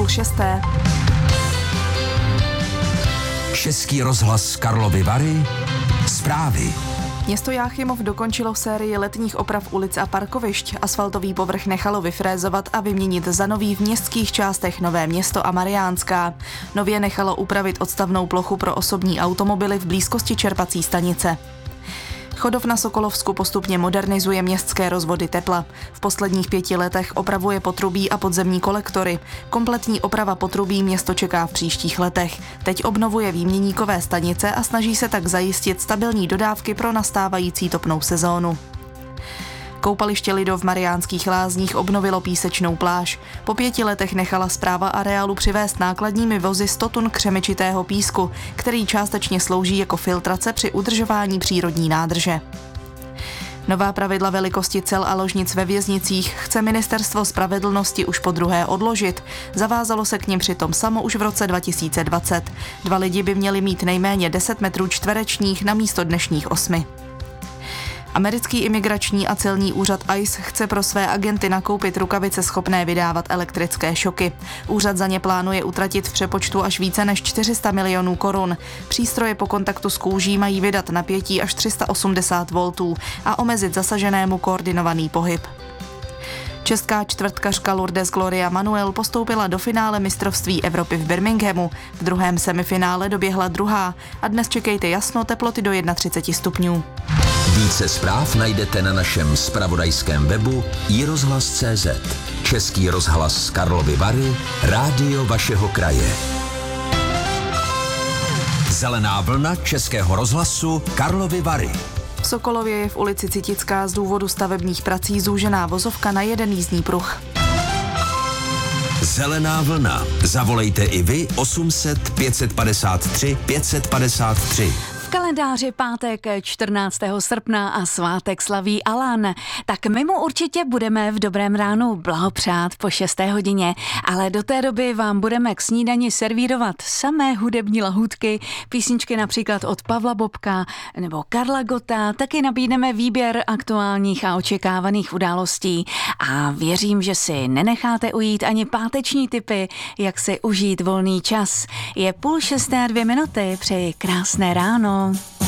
6:30. Český rozhlas Karlovy Vary. Zprávy. Město Jáchymov dokončilo sérii letních oprav ulic a parkovišť. Asfaltový povrch nechalo vyfrézovat a vyměnit za nový v městských částech Nové Město a Mariánská. Nově nechalo upravit odstavnou plochu pro osobní automobily v blízkosti čerpací stanice. Chodov na Sokolovsku postupně modernizuje městské rozvody tepla. V posledních 5 letech opravuje potrubí a podzemní kolektory. Kompletní oprava potrubí město čeká v příštích letech. Teď obnovuje výměníkové stanice a snaží se tak zajistit stabilní dodávky pro nastávající topnou sezónu. Koupaliště Lido v Mariánských Lázních obnovilo písečnou pláž. Po 5 letech nechala správa areálu přivést nákladními vozy 100 tun křemičitého písku, který částečně slouží jako filtrace při udržování přírodní nádrže. Nová pravidla velikosti cel a ložnic ve věznicích chce Ministerstvo spravedlnosti už podruhé odložit. Zavázalo se k nim přitom samo už v roce 2020. 2 lidi by měli mít nejméně 10 metrů čtverečních na místo dnešních 8. Americký imigrační a celní úřad ICE chce pro své agenty nakoupit rukavice schopné vydávat elektrické šoky. Úřad za ně plánuje utratit v přepočtu až více než 400 milionů korun. Přístroje po kontaktu s kůží mají vydat napětí až 380 voltů a omezit zasaženému koordinovaný pohyb. Česká čtvrtkařka Lourdes Gloria Manuel postoupila do finále mistrovství Evropy v Birminghamu. V druhém semifinále doběhla druhá a dnes čekejte jasno, teploty do 31 stupňů. Více zpráv najdete na našem zpravodajském webu iRozhlas.cz. Český rozhlas Karlovy Vary, rádio vašeho kraje. Zelená vlna Českého rozhlasu Karlovy Vary. V Sokolově je v ulici Citická z důvodu stavebních prací zúžená vozovka na jeden jízdní pruh. Zelená vlna. Zavolejte i vy 800 553 553. V kalendáři pátek 14. srpna a svátek slaví Alan. Tak my mu určitě budeme v dobrém ránu blahopřát po 6. hodině, ale do té doby vám budeme k snídani servírovat samé hudební lahůdky, písničky například od Pavla Bobka nebo Karla Gotta, taky nabídneme výběr aktuálních a očekávaných událostí a věřím, že si nenecháte ujít ani páteční tipy, jak si užít volný čas. Je 5:30, 2 minuty, přeji krásné ráno.